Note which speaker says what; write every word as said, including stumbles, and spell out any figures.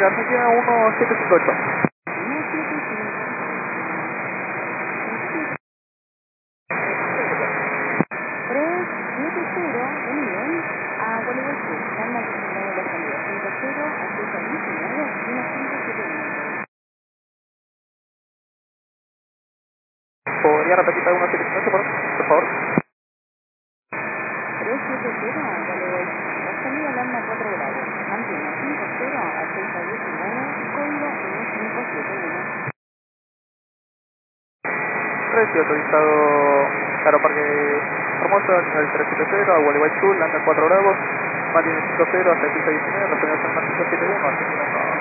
Speaker 1: Argentina uno siete cinco ocho. ¿Podría repetir para uno siete cinco ocho, por, por favor?
Speaker 2: tres siete cero, Gualeguay, la salida Lambda cuatro grados, mantiene cinco cero a seis a diecinueve, código uno cinco siete uno.
Speaker 1: Precio autorizado Aeroparque Formosa, el tres siete cero, a Gualeguay Sur, Lambda cuatro grados, mantiene cinco cero hasta seis a diecinueve, referencia cinco siete uno, Argentina uno.